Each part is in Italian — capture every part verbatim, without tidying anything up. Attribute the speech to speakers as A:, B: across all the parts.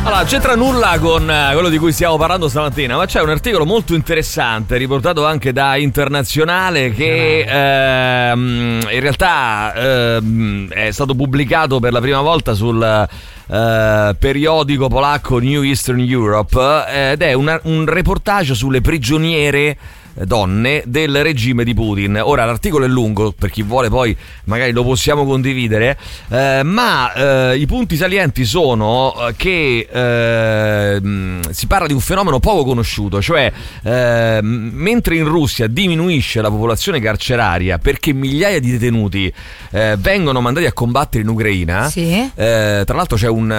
A: Allora, c'entra nulla con quello di cui stiamo parlando stamattina, ma c'è un articolo molto interessante riportato anche da Internazionale che ehm, in realtà ehm, è stato pubblicato per la prima volta sul eh, periodico polacco New Eastern Europe eh, ed è una, un reportage sulle prigioniere donne del regime di Putin. Ora l'articolo è lungo, per chi vuole poi magari lo possiamo condividere, eh, ma eh, i punti salienti sono che eh, si parla di un fenomeno poco conosciuto, cioè eh, mentre in Russia diminuisce la popolazione carceraria perché migliaia di detenuti eh, vengono mandati a combattere in Ucraina, sì. eh, tra l'altro c'è un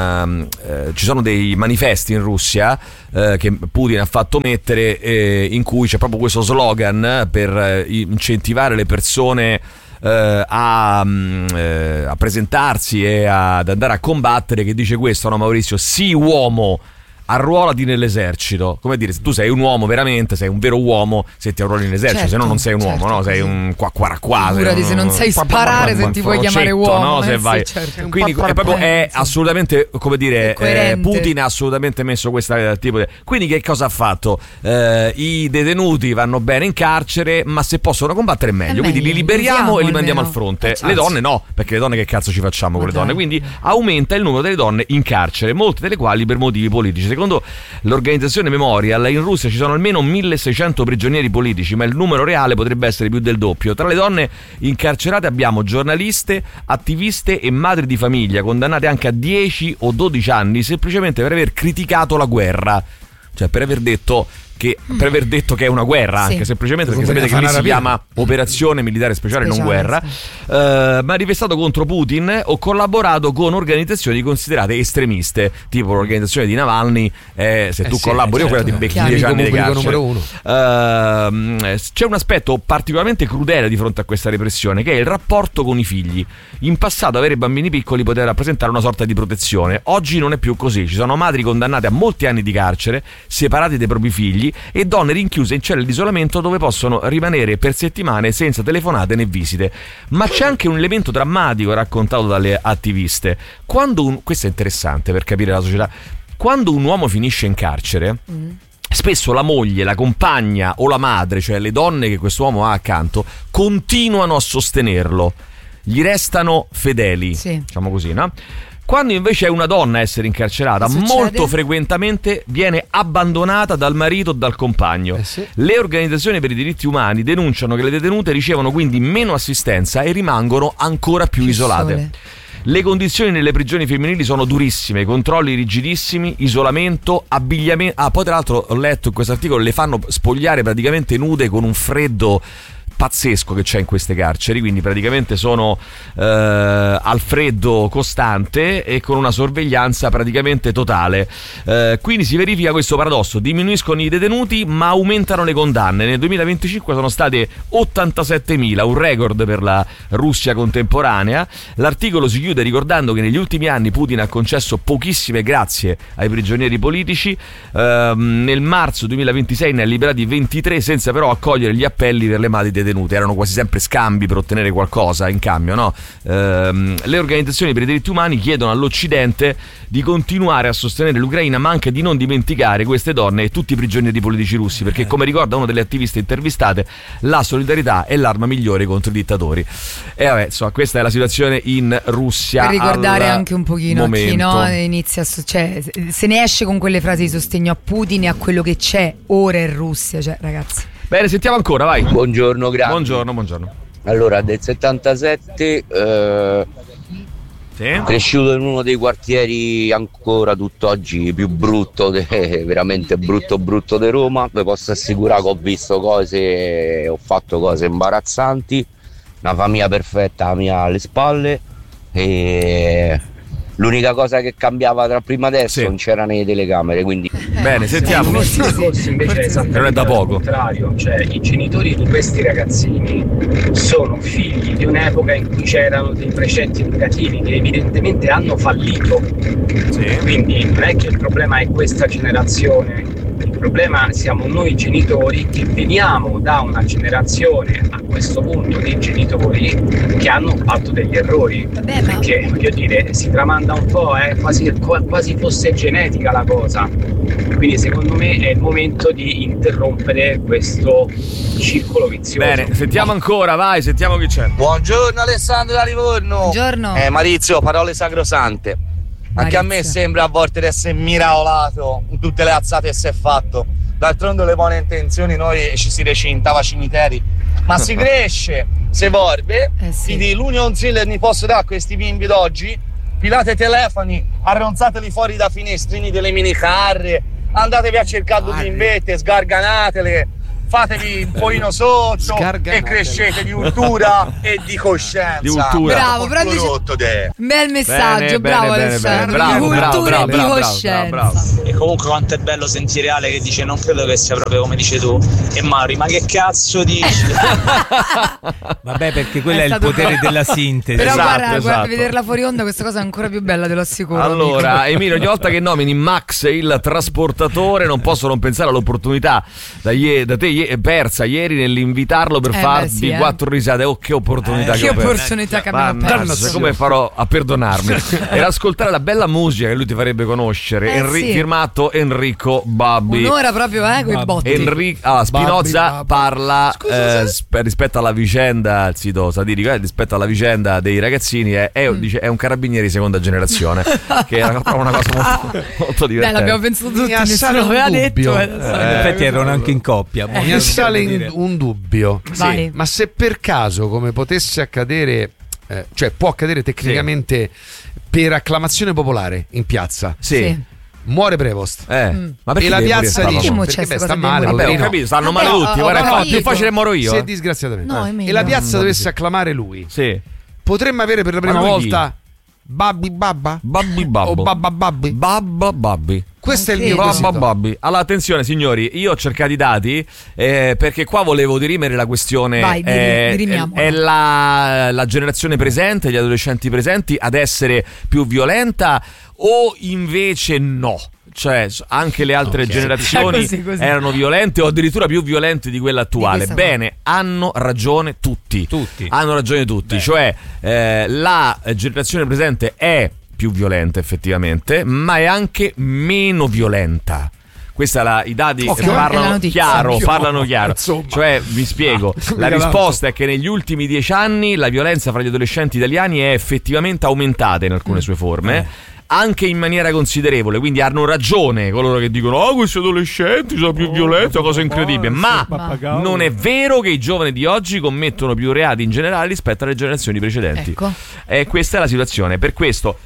A: eh, ci sono dei manifesti in Russia eh, che Putin ha fatto mettere eh, in cui c'è proprio questo slogan per incentivare le persone eh, a, eh, a presentarsi e ad andare a combattere, che dice questo, no Maurizio? Sì, uomo, arruolati nell'esercito. Come dire, se tu sei un uomo veramente, sei un vero uomo se ti arruoli nell'esercito, certo, se no non sei un uomo, certo, no? Sei un qua qua qua.
B: Figurati se non sai sparare, se ti puoi chiamare uomo,
A: no? Se
B: eh,
A: vai.
B: sì, certo.
A: Quindi è proprio è assolutamente, come dire, eh, Putin ha assolutamente messo questa tipo di... Quindi che cosa ha fatto? Eh, I detenuti vanno bene in carcere, ma se possono combattere è meglio, è meglio. Quindi li liberiamo e li mandiamo al fronte. Le donne no, perché le donne che cazzo ci facciamo con le donne? Quindi aumenta il numero delle donne in carcere, molte delle quali per motivi politici. Secondo l'organizzazione Memorial, in Russia ci sono almeno milleseicento prigionieri politici, ma il numero reale potrebbe essere più del doppio. Tra le donne incarcerate abbiamo giornaliste, attiviste e madri di famiglia, condannate anche a dieci o dodici anni semplicemente per aver criticato la guerra, cioè per aver detto che per aver detto che è una guerra, sì. anche semplicemente perché sapete che lì si chiama operazione militare speciale, speciale non guerra, sì. uh, manifestato contro Putin o collaborato con organizzazioni considerate estremiste, tipo l'organizzazione di Navalny, eh, se eh tu sì, collabori certo. quella ti becchi dieci anni di carcere. Uno. Uh, c'è un aspetto particolarmente crudele di fronte a questa repressione, che è il rapporto con i figli. In passato avere bambini piccoli poteva rappresentare una sorta di protezione, oggi non è più così. Ci sono madri condannate a molti anni di carcere, separate dai propri figli, e donne rinchiuse in celle di isolamento dove possono rimanere per settimane senza telefonate né visite. Ma c'è anche un elemento drammatico raccontato dalle attiviste. Quando un... questo è interessante per capire la società. Quando un uomo finisce in carcere, mm. spesso la moglie, la compagna o la madre, cioè le donne che questo uomo ha accanto, continuano a sostenerlo, gli restano fedeli, sì. diciamo così, no? Quando invece è una donna a essere incarcerata, molto frequentemente viene abbandonata dal marito o dal compagno. Eh sì. Le organizzazioni per i diritti umani denunciano che le detenute ricevono quindi meno assistenza e rimangono ancora più che isolate. Sole. Le condizioni nelle prigioni femminili sono durissime, controlli rigidissimi, isolamento, abbigliamento. Ah, poi tra l'altro ho letto in questo articolo, le fanno spogliare praticamente nude con un freddo pazzesco che c'è in queste carceri, quindi praticamente sono eh, al freddo costante e con una sorveglianza praticamente totale. Eh, quindi si verifica questo paradosso: diminuiscono i detenuti ma aumentano le condanne. Nel duemilaventicinque sono state ottantasettemila, un record per la Russia contemporanea. L'articolo si chiude ricordando che negli ultimi anni Putin ha concesso pochissime grazie ai prigionieri politici. Eh, nel marzo duemilaventisei ne ha liberati ventitré senza però accogliere gli appelli per le madri detenute. Erano quasi sempre scambi per ottenere qualcosa in cambio, no? Ehm, le organizzazioni per i diritti umani chiedono all'Occidente di continuare a sostenere l'Ucraina, ma anche di non dimenticare queste donne e tutti i prigionieri politici russi, perché, come ricorda una delle attiviste intervistate, la solidarietà è l'arma migliore contro i dittatori. E vabbè, insomma, questa è la situazione in Russia.
B: Per ricordare anche un pochino a chi, no, inizia a so- cioè, se ne esce con quelle frasi di sostegno a Putin e a quello che c'è ora in Russia, cioè, ragazzi.
A: Bene, sentiamo ancora, vai.
C: Buongiorno, grazie.
A: Buongiorno, buongiorno.
C: Allora, del settantasette, eh, sì? Cresciuto in uno dei quartieri ancora tutt'oggi più brutto, de, veramente brutto brutto di Roma. Vi posso assicurare che ho visto cose, ho fatto cose imbarazzanti, una famiglia perfetta mia alle spalle, e l'unica cosa che cambiava tra prima e adesso, sì, non c'erano le telecamere, quindi
A: bene, sentiamo.
D: Sì, sì, sì. Invece è esattamente
A: non è da poco.
D: Il contrario, cioè i genitori di questi ragazzini sono figli di un'epoca in cui c'erano dei precetti educativi che evidentemente hanno fallito. Sì. Quindi non è che il problema è questa generazione Il problema siamo noi genitori che veniamo da una generazione a questo punto di genitori che hanno fatto degli errori.
B: Vabbè, ma...
D: perché voglio dire si tramanda un po', eh, quasi, quasi fosse genetica la cosa. Quindi secondo me è il momento di interrompere questo circolo vizioso.
A: Bene, sentiamo ancora, vai, sentiamo chi c'è.
C: Buongiorno Alessandro da Livorno.
B: Buongiorno.
C: Eh, Maurizio, parole sacrosante. Anche
B: Maurizio.
C: a me sembra a volte di essere miracolato in tutte le alzate che si è fatto. D'altronde le buone intenzioni noi ci si recintava cimiteri, ma si cresce, si evolve.
B: Eh sì.
C: Quindi l'unico consiglio che mi posso dare a questi bimbi d'oggi: pilate i telefoni, arronzateli fuori da finestrini delle minicarre, andatevi a cercare due bimbette, sgarganatele, fatevi un pochino sotto e crescete di cultura e di coscienza.
A: Di cultura.
B: Bravo, però dice... Bel messaggio,
A: Bene,
B: bravo
A: bene,
B: Alessandro.
A: bene,
B: Di
A: bravo,
B: cultura
A: bravo,
B: e di
A: bravo,
B: coscienza.
A: bravo, bravo.
E: E comunque quanto è bello sentire Ale che dice non credo che sia proprio come dici tu. E Mauri, ma che cazzo dici?
F: Vabbè, perché quello
B: È
F: è, il
B: stato
F: potere
B: bravo.
F: della sintesi.
B: Però
A: Esatto,
B: guarda, guarda,
A: esatto.
B: vederla fuori onda questa cosa è ancora più bella, te lo assicuro.
A: Allora,
B: amico.
A: Emilio, ogni volta che nomini Max il trasportatore non posso non pensare all'opportunità da, ie- da te ie- persa ieri nell'invitarlo per
B: Eh, beh,
A: farvi
B: sì, eh.
A: quattro risate. Oh, che opportunità
F: Eh,
A: che
B: Che
A: ho perso.
B: opportunità che abbiamo
A: Mannaggia,
B: perso.
A: come farò a perdonarmi? Era ascoltare la bella musica che lui ti farebbe conoscere.
B: Eh,
A: Enri-
B: sì.
A: Firmato Enrico Babbi.
B: Un'ora proprio, eh, coi botti.
A: Enri- ah, Spinoza
G: Babbi, babbi.
A: parla
G: Scusa,
A: eh,
G: se-
A: sp- rispetto alla vicenda, il sito satirico, eh, rispetto alla vicenda dei ragazzini, è, è,
B: Mm.
A: dice, è un carabiniere di seconda generazione, che era proprio una cosa molto, molto
B: Dai,
A: divertente.
B: l'abbiamo pensato tutti,
G: Mi assale
B: nessuno
G: un
B: aveva
G: dubbio.
B: detto. eh,
F: In effetti erano anche in coppia.
G: Mi
F: Io
G: assale
F: non
G: in-
F: dire.
G: un dubbio.
B: Vai.
G: Ma se per caso, come potesse accadere, eh, cioè può accadere tecnicamente per acclamazione popolare in piazza,
A: Sì.
B: Sì.
G: muore Prevost.
A: Eh,
B: Mm.
A: ma perché
G: E la
A: deve
G: piazza
A: morire?
G: dice
B: Perché
G: perché
B: queste
G: beh, sta
B: cose
G: male,
B: devono
A: Vabbè, ho
G: poverino.
A: capito, stanno
B: Vabbè,
A: male
B: ho-
A: tutti.
B: ho
A: Guarda,
B: capito.
A: più facile moro io.
G: Se
A: eh.
G: disgraziatamente.
B: No, Emilio.
G: E la piazza
B: No,
G: dovesse acclamare lui,
A: Sì.
G: potremmo avere per la prima
A: Ma lui chi?
G: volta Babbi Babba?
A: Babbi babbo.
G: O Babba Babbi?
A: Babba babbi.
G: Questo è il
B: Non
G: mio
B: credo.
G: quesito.
A: Babba babbi. Allora, attenzione signori, io ho cercato i dati eh, perché qua volevo dirimere la questione.
B: Vai, diri-
A: eh,
B: dirimiamola.
A: è la, la generazione presente, gli adolescenti presenti ad essere più violenta o invece no? Cioè, anche le altre
G: Ok.
A: generazioni
B: Così, così.
A: erano violente o addirittura più violente di quella attuale.
B: Di questa
A: Bene, hanno ragione tutti.
F: Tutti.
A: Hanno ragione tutti.
F: Beh.
A: Cioè, eh, la generazione presente è più violenta effettivamente, ma è anche meno violenta. Questa è la, i dati
G: Occhio,
B: è la
A: parlano
B: notizia.
A: chiaro,
G: Occhio,
A: parlano chiaro.
G: insomma.
A: Cioè, vi spiego, la
G: mica
A: risposta è che negli ultimi dieci anni la violenza fra gli adolescenti italiani è effettivamente aumentata in alcune sue forme. Anche in maniera considerevole, quindi hanno ragione coloro che dicono: oh, questi adolescenti sono più violenti, è una cosa incredibile. Ma non è vero che i giovani di oggi commettono più reati in generale rispetto alle generazioni precedenti.
B: Ecco.
A: E questa è la situazione. Per questo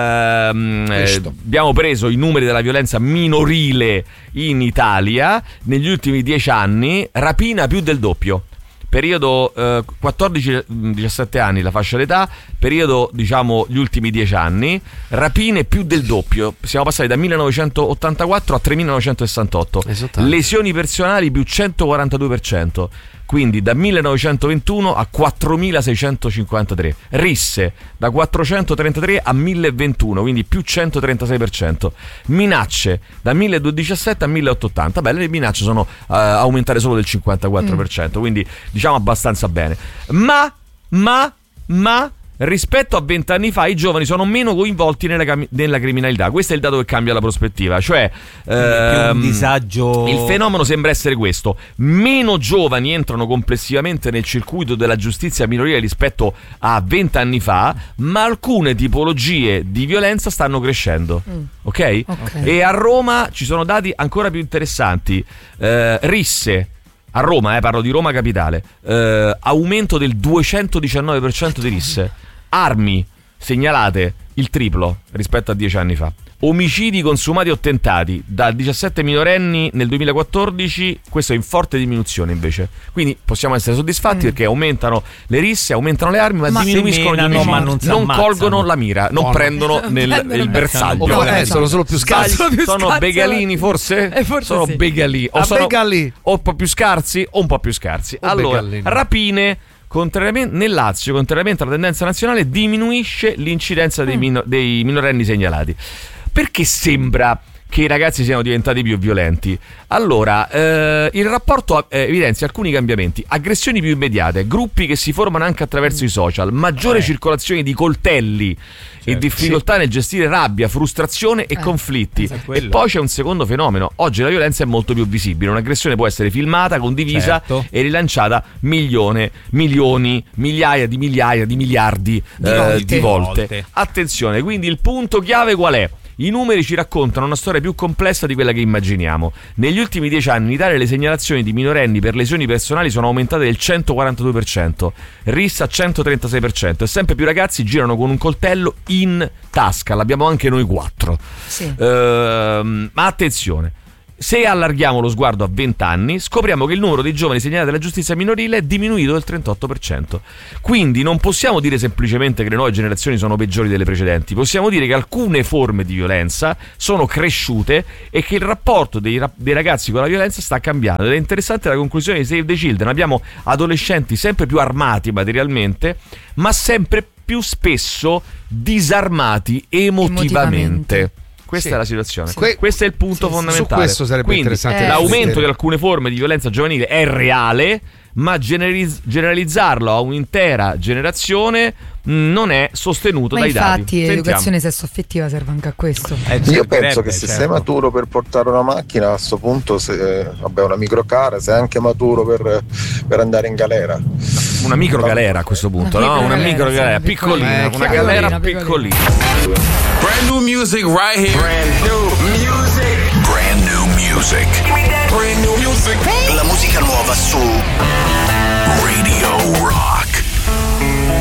A: ehm, eh,
G: Questo.
A: abbiamo preso i numeri della violenza minorile in Italia. Negli ultimi dieci anni, rapina più del doppio. Periodo eh, quattordici diciassette anni la fascia d'età, periodo diciamo gli ultimi dieci anni, rapine più del doppio, siamo passati da millenovecentottantaquattro a tremilanovecentosessantotto,
G: Esattamente.
A: lesioni personali più centoquarantadue per cento, quindi da millenovecentoventuno a quattromilaseicentocinquantatré, risse da quattrocentotrentatré a milleventuno, quindi più centotrentasei per cento, minacce da milleduecentodiciassette a milleottocentottanta, beh, le minacce sono eh, aumentate solo del cinquantaquattro per cento, quindi diciamo abbastanza bene, ma ma ma rispetto a vent'anni fa i giovani sono meno coinvolti nella, cam- nella criminalità. Questo è il dato che cambia la prospettiva. Cioè
F: Più
A: ehm,
F: un disagio.
A: il fenomeno sembra essere questo: meno giovani entrano complessivamente nel circuito della giustizia minorile rispetto a vent'anni fa, ma alcune tipologie di violenza stanno crescendo.
B: Mm.
A: Ok?
B: Ok.
A: E a Roma ci sono dati ancora più interessanti. Eh, risse a Roma, eh, parlo di Roma capitale, eh, aumento del duecentodiciannove per cento di risse. Armi segnalate il triplo rispetto a dieci anni fa. Omicidi consumati o tentati da diciassette minorenni nel duemilaquattordici, questo è in forte diminuzione invece. Quindi possiamo essere soddisfatti
B: Mm.
A: perché aumentano le risse, aumentano le armi, ma,
B: Ma
A: diminuiscono gli
F: seminano,
A: omicidi.
F: ma non si
A: non
F: ammazzano.
A: colgono la mira, non
G: No, no.
A: prendono nel
B: Prendono
A: il
B: il
A: bersaglio.
G: O
B: bersaglio.
G: eh, sono solo più
A: Scagli-
G: scarsi.
B: Sono più
A: sono
B: scarsi,
A: begalini forse?
B: Eh, forse
A: sono
B: sì.
A: begalini o
G: A
A: sono
G: begali.
A: o un po' più scarsi o un po' più scarsi.
G: O
A: Allora,
G: begallini.
A: rapine, contrariamente nel Lazio, contrariamente alla tendenza nazionale, diminuisce l'incidenza dei, mino- dei minorenni segnalati. Perché sembra che i ragazzi siano diventati più violenti? Allora, eh, il rapporto eh, evidenzia alcuni cambiamenti: aggressioni più immediate, gruppi che si formano anche attraverso mm. i social, maggiore eh. circolazione di coltelli certo. e difficoltà sì. nel gestire rabbia, frustrazione e eh. conflitti. E poi c'è un secondo fenomeno: oggi la violenza è molto più visibile, un'aggressione può essere filmata, condivisa certo. e rilanciata milione, milioni, migliaia di migliaia di miliardi di, eh, volte. di volte. volte. Attenzione, quindi il punto chiave qual è? I numeri ci raccontano una storia più complessa di quella che immaginiamo. Negli ultimi dieci anni in Italia le segnalazioni di minorenni per lesioni personali sono aumentate del centoquarantadue per cento, R I S al centotrentasei per cento, e sempre più ragazzi girano con un coltello in tasca. L'abbiamo anche noi quattro. Sì. Uh, ma attenzione, se allarghiamo lo sguardo a venti anni, scopriamo che il numero dei giovani segnalati alla giustizia minorile è diminuito del trentotto per cento. Quindi non possiamo dire semplicemente che le nuove generazioni sono peggiori delle precedenti, possiamo dire che alcune forme di violenza sono cresciute e che il rapporto dei, dei ragazzi con la violenza sta cambiando. Ed è interessante la conclusione di Save the Children: abbiamo adolescenti sempre più armati materialmente, ma sempre più spesso disarmati emotivamente. emotivamente. Questa sì. è la situazione. Sì. Questo è il punto sì, fondamentale. Su questo sarebbe Quindi, interessante. Eh, l'aumento di alcune forme di violenza giovanile è reale, ma generalizz- generalizzarlo a un'intera generazione non è sostenuto
B: ma
A: dai
B: infatti,
A: dati.
B: Infatti l'educazione sessuaffettiva serve anche a questo.
H: Eh, Io penso che se certo. sei maturo per portare una macchina, a questo punto se, vabbè, una microcara, sei anche maturo per, per andare in galera.
A: Una microgalera a questo punto, una no? Una microgalera piccolina, una galera piccolina.
I: Brand new music right here. Brand new music. Brand new music. Brand new music. La musica nuova su Radio Rock.